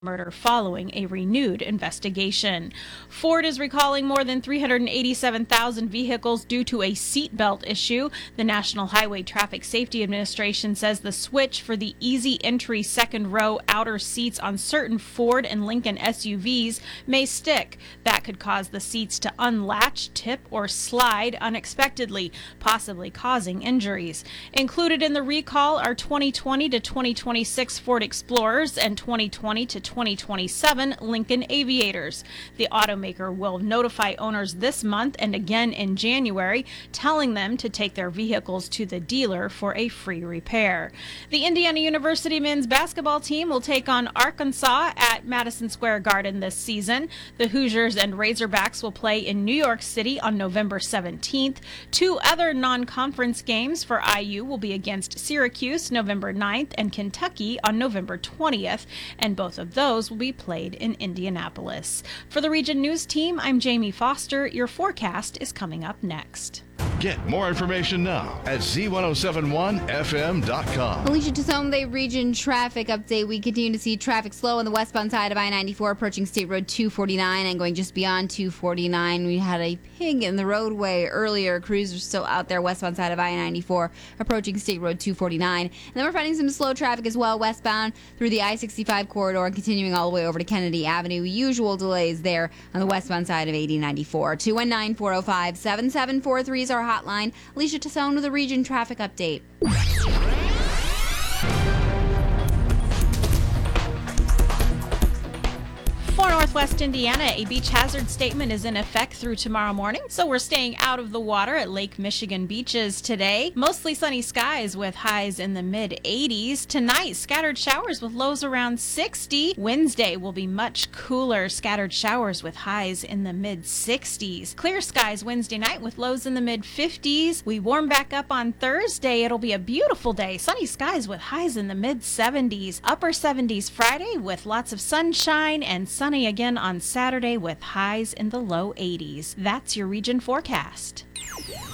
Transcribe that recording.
murder following a renewed investigation. Ford is recalling more than 387,000 vehicles due to a seatbelt issue. The National Highway Traffic Safety Administration says the switch for the easy entry second row outer seats on certain Ford and Lincoln SUVs may stick. That could cause the seats to unlatch, tip, or slide unexpectedly, possibly causing injuries. Included in the recall are 2020 to 2026 Ford Explorers and 2020 to 2027 Lincoln Aviators. The automaker will notify owners this month and again in January, telling them to take their vehicles to the dealer for a free repair. The Indiana University men's basketball team will take on Arkansas at Madison Square Garden this season. The Hoosiers and Razorbacks will play in New York City on November 17th. Two other non-conference games for IU will be against Syracuse November 9th and Kentucky on November 20th, and both of those will be played in Indianapolis. For the Region News Team, I'm Jamie Foster. Your forecast is coming up next. Get more information now at z1071fm.com. Alicia Tassone, the region traffic update. We continue to see traffic slow on the westbound side of I-94 approaching State Road 249 and going just beyond 249. We had a pig in the roadway earlier. Crews are still out there westbound side of I-94 approaching State Road 249. And then we're finding some slow traffic as well westbound through the I-65 corridor and continuing all the way over to Kennedy Avenue. Usual delays there on the westbound side of 8094. 219-405-7743 is our hotline. Alicia Tassone with a region traffic update. For Northwest Indiana, a beach hazard statement is in effect through tomorrow morning, so we're staying out of the water at Lake Michigan beaches today. Mostly sunny skies with highs in the mid-80s. Tonight, scattered showers with lows around 60. Wednesday will be much cooler, scattered showers with highs in the mid-60s. Clear skies Wednesday night with lows in the mid-50s. We warm back up on Thursday. It'll be a beautiful day. Sunny skies with highs in the mid-70s. Upper 70s Friday with lots of sunshine, and sunny again on Saturday with highs in the low 80s. That's your region forecast.